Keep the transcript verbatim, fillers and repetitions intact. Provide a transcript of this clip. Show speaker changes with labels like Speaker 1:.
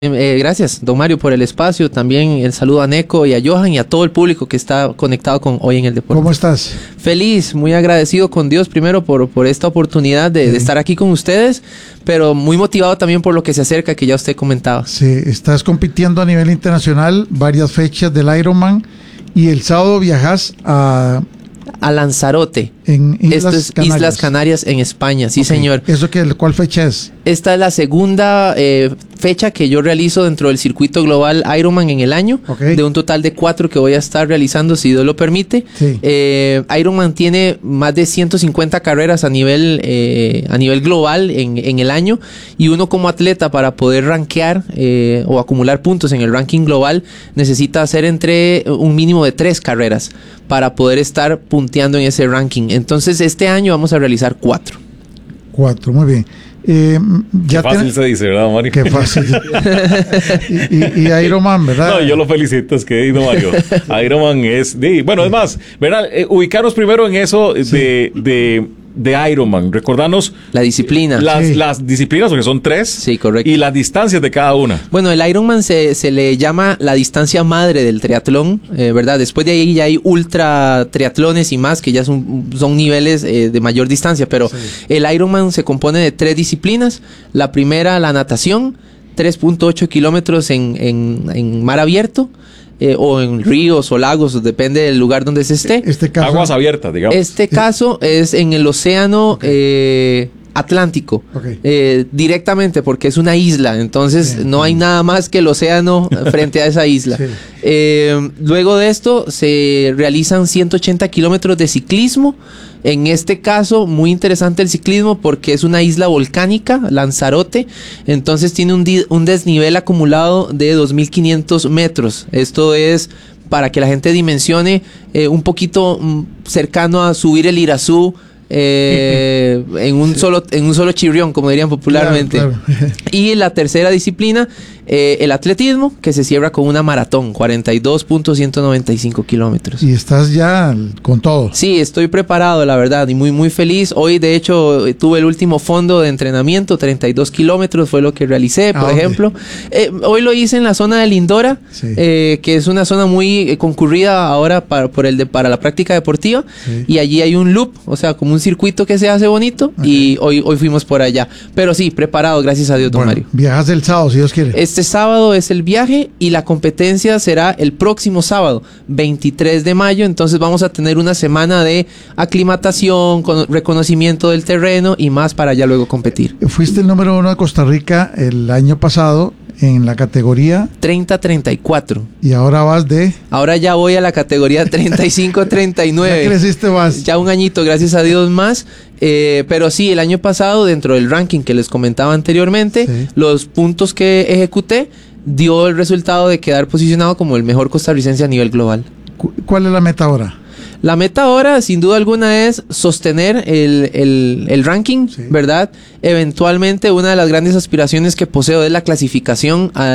Speaker 1: Eh, gracias, don Mario, por el espacio. También el saludo a Neco y a Johan y a todo el público que está conectado con Hoy en el Deporte.
Speaker 2: ¿Cómo estás?
Speaker 1: Feliz, muy agradecido con Dios primero por, por esta oportunidad de, sí. de estar aquí con ustedes, pero muy motivado también por lo que se acerca, que ya usted comentaba.
Speaker 2: Sí, estás compitiendo a nivel internacional, varias fechas del Ironman, y el sábado viajas a...
Speaker 1: a Lanzarote.
Speaker 2: En Islas
Speaker 1: Esto es
Speaker 2: Canarias.
Speaker 1: Islas Canarias en España, sí, okay. señor.
Speaker 2: ¿Eso qué, cuál fecha es?
Speaker 1: Esta es la segunda eh, fecha que yo realizo dentro del circuito global Ironman en el año, okay. de un total de cuatro que voy a estar realizando, si Dios lo permite.
Speaker 2: Sí.
Speaker 1: Eh, Ironman tiene más de ciento cincuenta carreras a nivel eh, a nivel global en, en el año, y uno como atleta, para poder rankear eh, o acumular puntos en el ranking global, necesita hacer entre un mínimo de tres carreras para poder estar punteando en ese ranking. Entonces este año vamos a realizar cuatro.
Speaker 2: Cuatro, muy bien. Eh, ya
Speaker 3: Qué fácil ten... se dice, ¿verdad, Mario?
Speaker 2: Qué fácil. y, y, y Ironman, ¿verdad?
Speaker 3: No, yo lo felicito, es que no, Mario. Ironman es... De, bueno, es más, ¿verdad? Eh, ubicarnos primero en eso de... Sí. de de Ironman, recordarnos
Speaker 1: la disciplina,
Speaker 3: las,
Speaker 2: sí.
Speaker 3: las disciplinas, porque son tres,
Speaker 1: sí, correcto,
Speaker 3: y las distancias de cada una.
Speaker 1: Bueno, el Ironman se, se le llama la distancia madre del triatlón, eh, ¿verdad? Después de ahí ya hay ultra triatlones y más, que ya son, son niveles eh, de mayor distancia, pero sí. el Ironman se compone de tres disciplinas. La primera, la natación, tres punto ocho kilómetros en, en, en mar abierto, Eh, o en ríos o lagos, depende del lugar donde se esté.
Speaker 2: Este caso,
Speaker 3: aguas abiertas, digamos.
Speaker 1: Este caso es en el océano okay. eh, Atlántico,
Speaker 2: okay.
Speaker 1: eh, directamente, porque es una isla, entonces bien, no hay nada más que el océano frente a esa isla. Sí. Eh, luego de esto se realizan ciento ochenta kilómetros de ciclismo. En este caso, muy interesante el ciclismo porque es una isla volcánica, Lanzarote, entonces tiene un, un desnivel acumulado de dos mil quinientos metros. Esto es para que la gente dimensione eh, un poquito mm, cercano a subir el Irazú, Eh, en un sí. solo en un solo chirrión, como dirían popularmente.
Speaker 2: Claro, claro.
Speaker 1: Y la tercera disciplina, eh, el atletismo, que se cierra con una maratón, cuarenta y dos punto ciento noventa y cinco kilómetros.
Speaker 2: Y estás ya con todo.
Speaker 1: Sí, estoy preparado, la verdad, y muy muy feliz. Hoy, de hecho, tuve el último fondo de entrenamiento, treinta y dos kilómetros fue lo que realicé, por ah, ejemplo. Okay. Eh, hoy lo hice en la zona de Lindora, sí. eh, que es una zona muy concurrida ahora para, por el de, para la práctica deportiva, sí. y allí hay un loop, o sea, como un circuito que se hace bonito, okay. y hoy, hoy fuimos por allá. Pero sí, preparado, gracias a Dios, don
Speaker 2: bueno,
Speaker 1: Mario.
Speaker 2: Viajas el sábado, si Dios quiere.
Speaker 1: Este sábado es el viaje y la competencia será el próximo sábado, veintitrés de mayo, entonces vamos a tener una semana de aclimatación, con reconocimiento del terreno y más para ya luego competir.
Speaker 2: Fuiste el número uno de Costa Rica el año pasado en la categoría
Speaker 1: treinta a treinta y cuatro.
Speaker 2: Y ahora vas de...
Speaker 1: Ahora ya voy a la categoría treinta y cinco a treinta y nueve.
Speaker 2: Ya creciste más.
Speaker 1: Ya un añito, gracias a Dios, más. Eh, pero sí, el año pasado, dentro del ranking que les comentaba anteriormente, sí. los puntos que ejecuté dio el resultado de quedar posicionado como el mejor costarricense a nivel global.
Speaker 2: ¿Cuál es la meta ahora?
Speaker 1: La meta ahora, sin duda alguna, es sostener el, el, el ranking, sí. ¿verdad? Eventualmente, una de las grandes aspiraciones que poseo es la clasificación a